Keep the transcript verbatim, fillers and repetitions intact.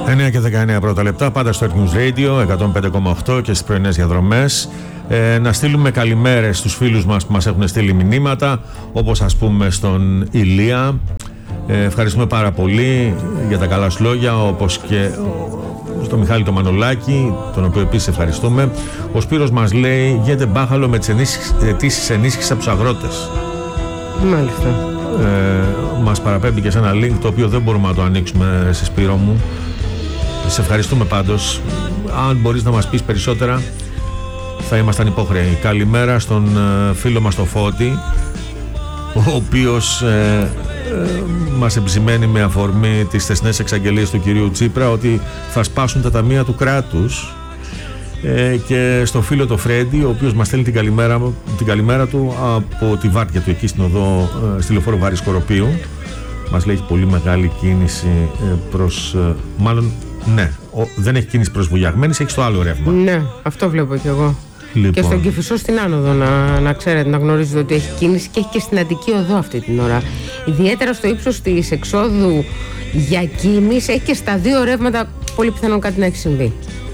εννιά και δεκαεννιά πρώτα λεπτά, πάντα στο Earth News Radio εκατόν πέντε κόμμα οκτώ και στις πρωινές διαδρομές. Ε, να στείλουμε καλημέρες στους φίλους μας που μας έχουν στείλει μηνύματα, όπως ας πούμε στον Ηλία. Ε, ευχαριστούμε πάρα πολύ για τα καλά σου λόγια, όπως και στον Μιχάλη το Μανολάκη, τον οποίο επίσης ευχαριστούμε. Ο Σπύρος μας λέει: γίνεται μπάχαλο με τις αιτήσεις ενίσχυσης από τους αγρότες. Μάλιστα. Ε, μας παραπέμπει και σε ένα link το οποίο δεν μπορούμε να το ανοίξουμε, σε Σπύρο μου. Σε ευχαριστούμε πάντως. Αν μπορείς να μας πεις περισσότερα, θα ήμασταν υπόχρεοι. Καλημέρα στον ε, φίλο μας το Φώτη, ο οποίος ε, ε, μας επισημαίνει με αφορμή τις χθεσινές εξαγγελίες του κυρίου Τσίπρα ότι θα σπάσουν τα ταμεία του κράτους, ε, και στο φίλο το Φρέντι, ο οποίος μας στέλνει την καλημέρα, την καλημέρα του από τη βάρδια του εκεί στην οδό, ε, στη λεωφόρο Βάρης Σκοροπίου. Μας λέει έχει πολύ μεγάλη κίνηση ε, προς, ε, μάλλον ναι, ο, δεν έχει κίνηση προς Βουλιαγμένης, έχει στο άλλο ρεύμα. Ναι, αυτό βλέπω κι εγώ. Λοιπόν. Και στον Κηφισό στην άνοδο, να, να ξέρετε, να γνωρίζετε ότι έχει κίνηση, και έχει και στην Αττική οδό αυτή την ώρα. Ιδιαίτερα στο ύψος της εξόδου για κίνηση, έχει και στα δύο ρεύματα πολύ πιθανόν κάτι να έχει συμβεί.